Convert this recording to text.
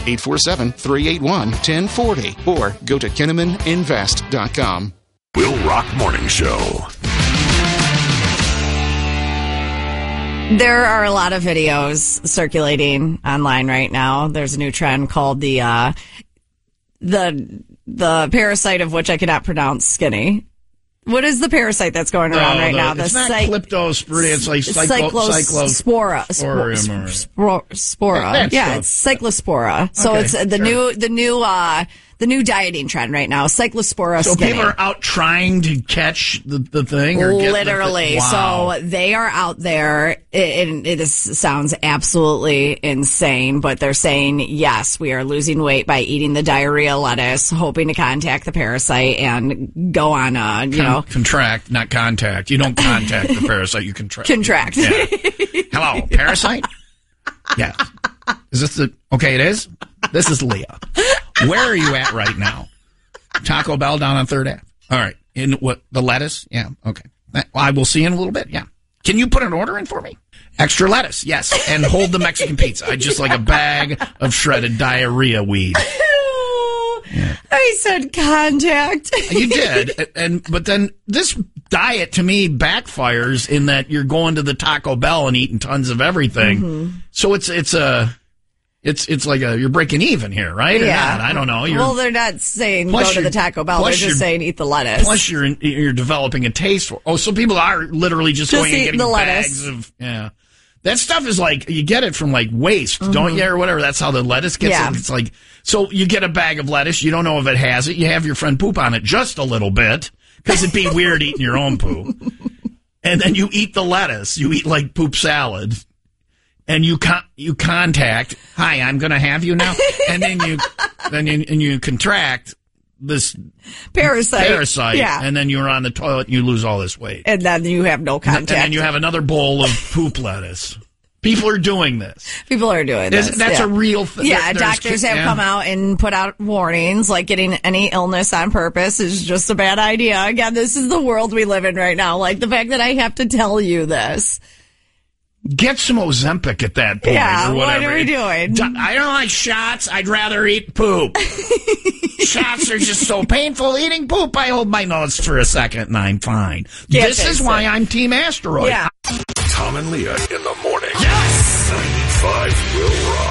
847-381-1040 or go to KinnemanInvest.com. Will Rock Morning Show. There are a lot of videos circulating online right now. There's a new trend called the parasite of which I cannot pronounce, Skinny. What is the parasite that's going around right now? It's not Kleptosporidium. It's like cyclospora. Spora. Yeah, it's cyclospora. So it's the new dieting trend right now. Cyclospora. So skinny. people are out trying to catch the thing, or get literally. Wow. So they are out there. It sounds absolutely insane, but they're saying yes, we are losing weight by eating the diarrhea lettuce, hoping to contact the parasite and go on contract, not contact. You don't contact the parasite. You contract. Contract. Yeah. Hello, parasite. Yeah. Is this okay? It is. This is Leah. Where are you at right now? Taco Bell down on 3rd Ave. All right. In what? The lettuce? Yeah. Okay. I will see you in a little bit. Yeah. Can you put an order in for me? Extra lettuce. Yes. And hold the Mexican pizza. I just like a bag of shredded diarrhea weed. Yeah. I said contact. You did. But then this diet to me backfires in that you're going to the Taco Bell and eating tons of everything. Mm-hmm. So it's like you're breaking even here, right? Or yeah. Not? I don't know. Well, they're not saying go to the Taco Bell. They're just saying eat the lettuce. Plus, you're developing a taste for. Oh, so people are literally just going and getting the bags of. Yeah, that stuff is like you get it from like waste, don't you, or whatever. That's how the lettuce gets. Yeah. It's like so you get a bag of lettuce. You don't know if it has it. You have your friend poop on it just a little bit because it'd be weird eating your own poop. And then you eat the lettuce. You eat like poop salad. And you contact, hi, I'm going to have you now. And then you contract this parasite. Yeah. And then you're on the toilet and you lose all this weight. And then you have no contact. And then you have another bowl of poop lettuce. People are doing this. That's a real thing. Yeah, doctors have come out and put out warnings, like getting any illness on purpose is just a bad idea. Again, this is the world we live in right now. Like the fact that I have to tell you this. Get some Ozempic at that point. Yeah, or whatever. What are we doing? I don't like shots. I'd rather eat poop. Shots are just so painful. Eating poop, I hold my nose for a second and I'm fine. This is why I'm Team Asteroid. Yeah. Tom and Leah in the morning. Yes! 95 Will Rock.